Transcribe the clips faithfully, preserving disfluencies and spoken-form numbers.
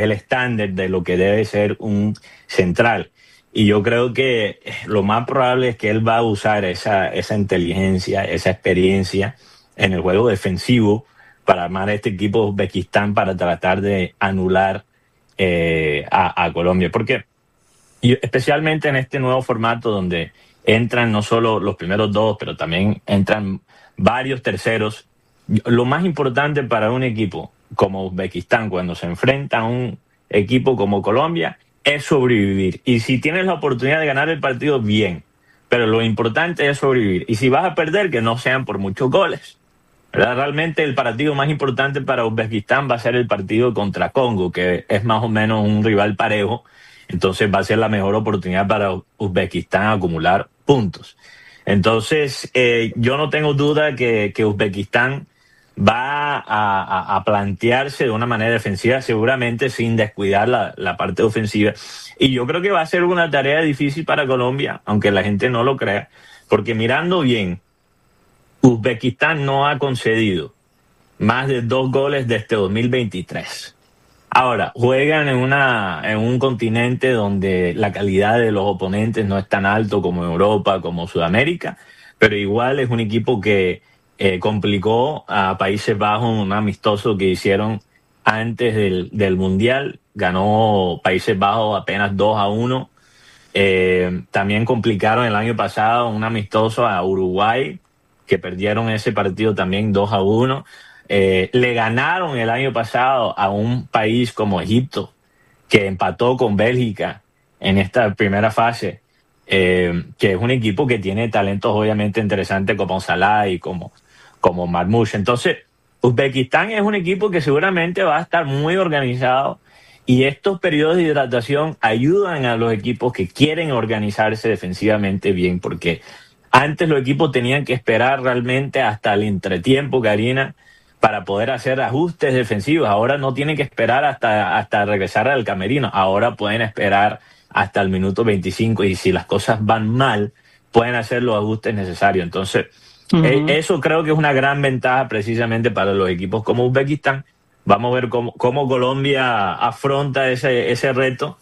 es el estándar de lo que debe ser un central. Y yo creo que lo más probable es que él va a usar esa, esa inteligencia, esa experiencia en el juego defensivo para armar este equipo de Uzbekistán para tratar de anular eh, a, a Colombia. Porque y especialmente en este nuevo formato donde entran no solo los primeros dos, pero también entran varios terceros. Lo más importante para un equipo como Uzbekistán cuando se enfrenta a un equipo como Colombia es sobrevivir. Y si tienes la oportunidad de ganar el partido, bien. Pero lo importante es sobrevivir. Y si vas a perder, que no sean por muchos goles, ¿verdad? Realmente el partido más importante para Uzbekistán va a ser el partido contra Congo, que es más o menos un rival parejo. Entonces va a ser la mejor oportunidad para Uzbekistán acumular puntos. Entonces, eh, yo no tengo duda que, que Uzbekistán va a, a, a plantearse de una manera defensiva, seguramente sin descuidar la, la parte ofensiva. Y yo creo que va a ser una tarea difícil para Colombia, aunque la gente no lo crea, porque mirando bien, Uzbekistán no ha concedido más de dos goles desde dos mil veintitrés. Ahora, juegan en una en un continente donde la calidad de los oponentes no es tan alto como Europa, como Sudamérica, pero igual es un equipo que eh, complicó a Países Bajos, un amistoso que hicieron antes del, del Mundial. Ganó Países Bajos apenas dos a uno. Eh, también complicaron el año pasado un amistoso a Uruguay, que perdieron ese partido también dos a uno. Eh, le ganaron el año pasado a un país como Egipto, que empató con Bélgica en esta primera fase, eh, que es un equipo que tiene talentos obviamente interesantes como Salah y como, como Marmoush. Entonces, Uzbekistán es un equipo que seguramente va a estar muy organizado y estos periodos de hidratación ayudan a los equipos que quieren organizarse defensivamente bien, porque antes los equipos tenían que esperar realmente hasta el entretiempo, Karina, para poder hacer ajustes defensivos. Ahora no tienen que esperar hasta, hasta regresar al camerino. Ahora pueden esperar hasta el minuto veinticinco y si las cosas van mal, pueden hacer los ajustes necesarios. Entonces, uh-huh. eh, eso creo que es una gran ventaja precisamente para los equipos como Uzbekistán. Vamos a ver cómo, cómo Colombia afronta ese, ese reto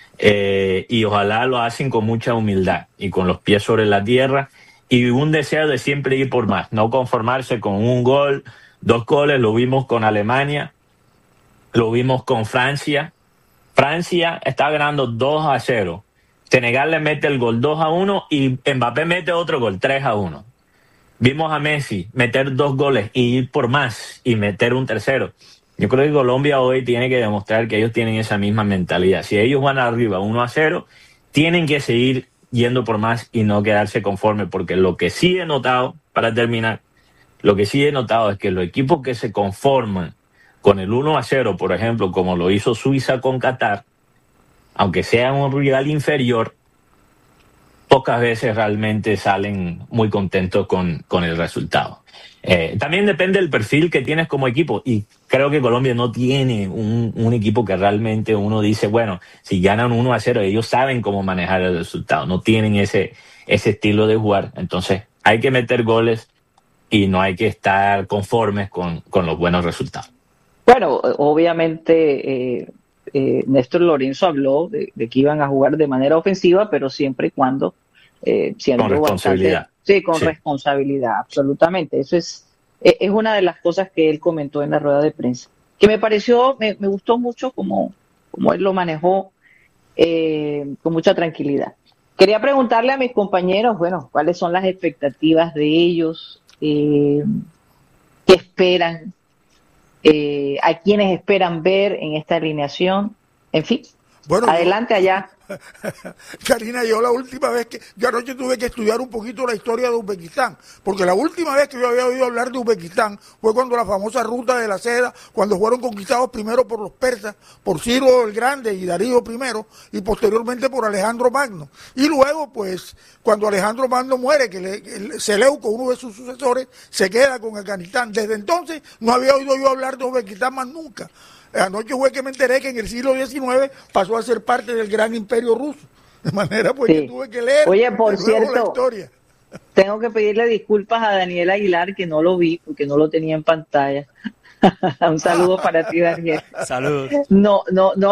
eh, y ojalá lo hacen con mucha humildad y con los pies sobre la tierra y un deseo de siempre ir por más, no conformarse con un gol, dos goles. Lo vimos con Alemania, lo vimos con Francia. Francia está ganando dos a cero. Senegal le mete el gol dos a uno y Mbappé mete otro gol, tres a uno. Vimos a Messi meter dos goles y ir por más y meter un tercero. Yo creo que Colombia hoy tiene que demostrar que ellos tienen esa misma mentalidad. Si ellos van arriba uno a cero, tienen que seguir yendo por más y no quedarse conforme, porque lo que sí he notado, para terminar, lo que sí he notado es que los equipos que se conforman con el uno a cero, por ejemplo, como lo hizo Suiza con Qatar, aunque sea un rival inferior, pocas veces realmente salen muy contentos con, con el resultado. Eh, también depende del perfil que tienes como equipo y creo que Colombia no tiene un, un equipo que realmente uno dice, bueno, si ganan uno a cero, ellos saben cómo manejar el resultado, no tienen ese, ese estilo de jugar. Entonces hay que meter goles y no hay que estar conformes con, con los buenos resultados. Bueno, obviamente eh, eh, Néstor Lorenzo habló de, de que iban a jugar de manera ofensiva, pero siempre y cuando eh, siendo con responsabilidad. Bastante, sí, con sí. responsabilidad, absolutamente. Eso es, es una de las cosas que él comentó en la rueda de prensa, que me pareció, me, me gustó mucho como, como él lo manejó eh, con mucha tranquilidad. Quería preguntarle a mis compañeros, bueno, cuáles son las expectativas de ellos, eh, qué esperan, eh, a quienes esperan ver en esta alineación, en fin, bueno, adelante yo, allá. Karina, yo la última vez que, yo anoche tuve que estudiar un poquito la historia de Uzbekistán, porque la última vez que yo había oído hablar de Uzbekistán fue cuando la famosa ruta de la seda, cuando fueron conquistados primero por los persas, por Ciro el Grande y Darío primero, y posteriormente por Alejandro Magno. Y luego, pues, cuando Alejandro Magno muere, que le, el Seleuco, uno de sus sucesores, se queda con Afganistán. Desde entonces no había oído yo hablar de Uzbekistán más nunca. Anoche fue que me enteré que en el siglo diecinueve pasó a ser parte del gran imperio ruso. De manera pues sí. que tuve que leer Oye, por cierto, la historia. Tengo que pedirle disculpas a Daniel Aguilar, que no lo vi porque no lo tenía en pantalla. Un saludo para ti, Daniel. Saludos. No, no, no.